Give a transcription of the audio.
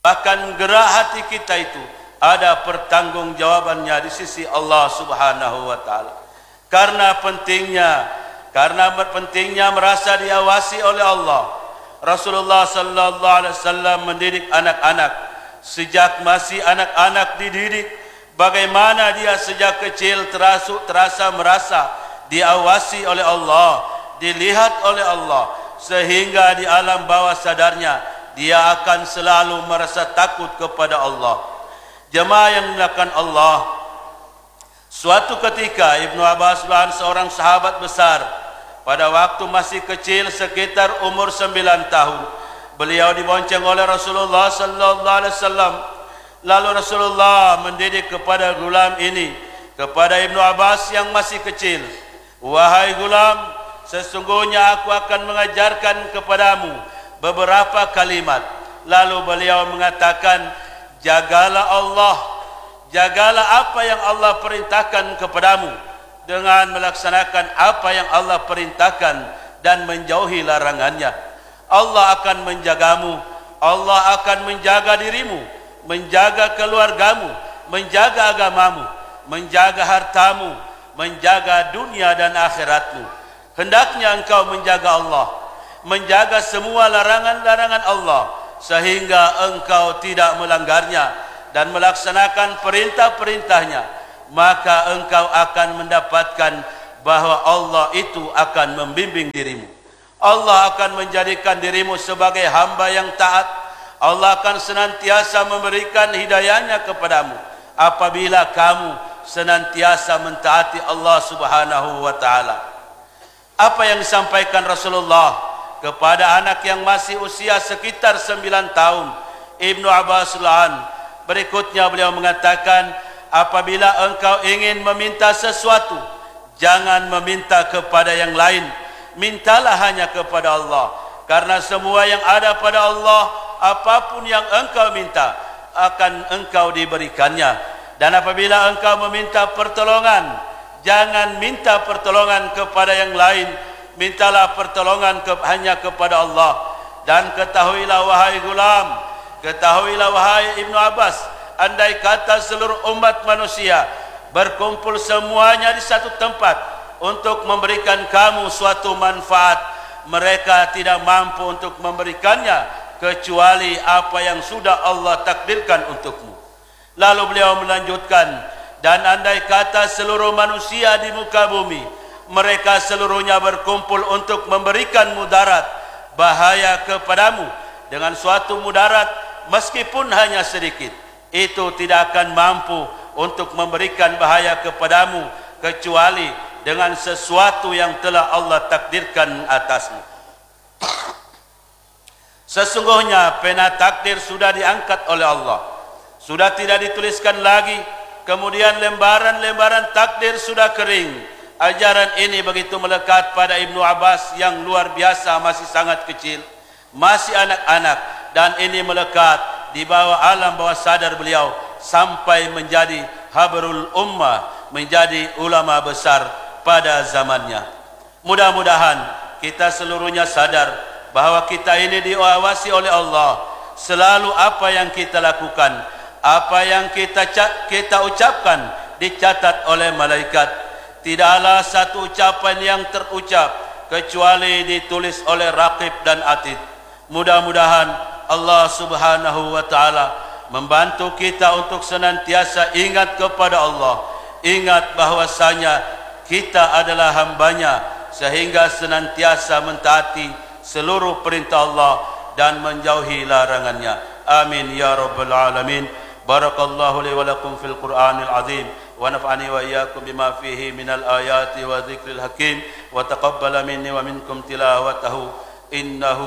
Bahkan gerak hati kita itu ada pertanggungjawabannya di sisi Allah Subhanahu wa taala. Karena pentingnya merasa diawasi oleh Allah. Rasulullah sallallahu alaihi wasallam mendidik anak-anak sejak masih anak-anak dididik bagaimana dia sejak kecil terasa merasa diawasi oleh Allah, dilihat oleh Allah, sehingga di alam bawah sadarnya dia akan selalu merasa takut kepada Allah. Jemaah yang dimuliakan Allah, suatu ketika Ibnu Abbas seorang sahabat besar, pada waktu masih kecil sekitar umur 9 tahun, beliau dibonceng oleh Rasulullah sallallahu alaihi wasallam. Lalu Rasulullah mendidik kepada gulam ini, kepada Ibnu Abbas yang masih kecil, "Wahai gulam, sesungguhnya aku akan mengajarkan kepadamu beberapa kalimat." Lalu beliau mengatakan, "Jagalah Allah, jagalah apa yang Allah perintahkan kepadamu dengan melaksanakan apa yang Allah perintahkan dan menjauhi larangannya. Allah akan menjagamu, Allah akan menjaga dirimu, menjaga keluargamu, menjaga agamamu, menjaga hartamu, menjaga dunia dan akhiratmu. Hendaknya engkau menjaga Allah, menjaga semua larangan-larangan Allah, sehingga engkau tidak melanggarnya dan melaksanakan perintah-perintahnya, maka engkau akan mendapatkan bahwa Allah itu akan membimbing dirimu. Allah akan menjadikan dirimu sebagai hamba yang taat. Allah akan senantiasa memberikan hidayahnya kepadamu apabila kamu senantiasa mentaati Allah Subhanahu wa taala." Apa yang disampaikan Rasulullah kepada anak yang masih usia sekitar 9 tahun, Ibnu Abbas berikutnya beliau mengatakan, "Apabila engkau ingin meminta sesuatu, jangan meminta kepada yang lain, mintalah hanya kepada Allah, karena semua yang ada pada Allah, apapun yang engkau minta akan engkau diberikannya. Dan apabila engkau meminta pertolongan, jangan minta pertolongan kepada yang lain, mintalah pertolongan hanya kepada Allah. Dan ketahuilah wahai gulam, ketahuilah wahai Ibnu Abbas, andai kata seluruh umat manusia berkumpul semuanya di satu tempat untuk memberikan kamu suatu manfaat, mereka tidak mampu untuk memberikannya kecuali apa yang sudah Allah takdirkan untukmu." Lalu beliau melanjutkan, "Dan andai kata seluruh manusia di muka bumi, mereka seluruhnya berkumpul untuk memberikan mudarat, bahaya kepadamu dengan suatu mudarat meskipun hanya sedikit, itu tidak akan mampu untuk memberikan bahaya kepadamu kecuali dengan sesuatu yang telah Allah takdirkan atasmu. Sesungguhnya pena takdir sudah diangkat oleh Allah, sudah tidak dituliskan lagi, kemudian lembaran-lembaran takdir sudah kering." Ajaran ini begitu melekat pada Ibnu Abbas yang luar biasa, masih sangat kecil, masih anak-anak, dan ini melekat di bawah alam bawah sadar beliau sampai menjadi habrul ummah, menjadi ulama besar pada zamannya. Mudah-mudahan kita seluruhnya sadar bahwa kita ini diawasi oleh Allah. Selalu apa yang kita lakukan, apa yang kita ucapkan dicatat oleh malaikat. Tidaklah satu ucapan yang terucap kecuali ditulis oleh Raqib dan Atid. Mudah-mudahan Allah Subhanahu wa taala membantu kita untuk senantiasa ingat kepada Allah, ingat bahwasanya kita adalah hambanya, sehingga senantiasa mentaati seluruh perintah Allah dan menjauhi larangannya. Amin ya rabbal alamin. Barakallahu li wa lakum fil Qur'anil azim, wa naf'ani wa iyyakum bima fihi minal ayati wa dzikril hakim, wa taqabbala minni wa minkum tilawatahu innahu